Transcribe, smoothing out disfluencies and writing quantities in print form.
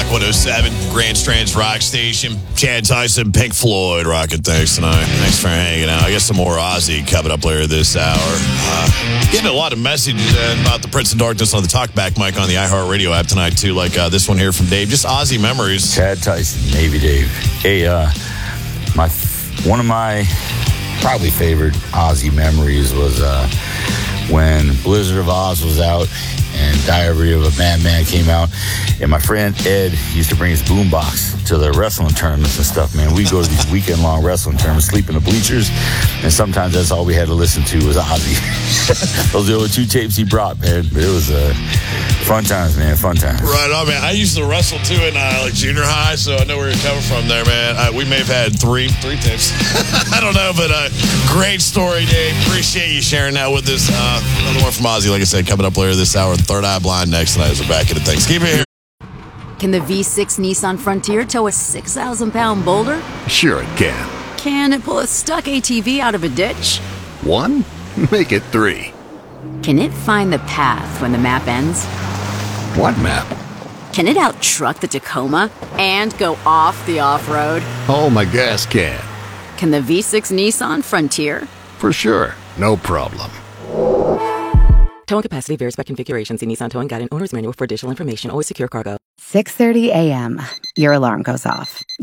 Rock 107, Grand Strands Rock Station. Chad Tyson, Pink Floyd, rocking things tonight. Thanks for hanging out. I guess some more Ozzy coming up later this hour. Getting a lot of messages about the Prince of Darkness on the Talkback mic on the iHeartRadio app tonight, too, like this one here from Dave. Just Ozzy memories. Chad Tyson, Navy Dave. Hey, one of my probably favorite Ozzy memories was when Blizzard of Oz was out and Diary of a Madman came out, and my friend Ed used to bring his boombox to the wrestling tournaments and stuff, man. We'd go to these weekend-long wrestling tournaments, sleep in the bleachers, and sometimes that's all we had to listen to was Ozzy. Those are the only two tapes he brought, man. But it was fun times, man, fun times. Right on, man. I used to wrestle, too, in like junior high, so I know where you're coming from there, man. We may have had three tapes. I don't know, but great story, Dave. Appreciate you sharing that with us. Another one from Ozzy, like I said, coming up later this hour. Third Eye Blind next tonight as we're back into things. Keep it here. Can the V6 Nissan Frontier tow a 6,000-pound boulder? Sure it can. Can it pull a stuck ATV out of a ditch? 1? Make it 3. Can it find the path when the map ends? What map? Can it out-truck the Tacoma and go off the off-road? Oh, my gas can. Can the V6 Nissan Frontier? For sure. No problem. Towing capacity varies by configuration. See Nissan Towing Guide and Owner's Manual for additional information. Always secure cargo. 6:30 a.m. Your alarm goes off.